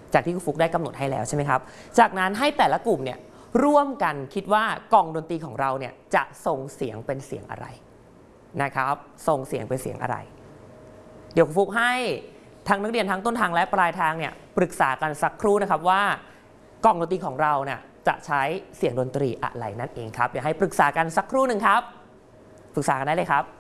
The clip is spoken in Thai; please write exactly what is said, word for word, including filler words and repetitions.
จากที่ครูฟุกได้กำหนดให้แล้วใช่ไหมครับจากนั้นให้แต่ละกลุ่มเนี่ยร่วมกันคิดว่ากล่องดนตรีของเราเนี่ยจะส่งเสียงเป็นเสียงอะไรนะครับส่งเสียงเป็นเสียงอะไรเดี๋ยวครูฟุกให้ทั้งนักเรียนทั้งต้นทางและปลายทางเนี่ยปรึกษากันสักครู่นะครับว่ากล่องดนตรีของเราเนี่ยจะใช้เสียงดนตรีอะไรนั่นเองครับเดี๋ยวให้ปรึกษากันสักครู่หนึ่งครับปรึกษากันได้เลยครับ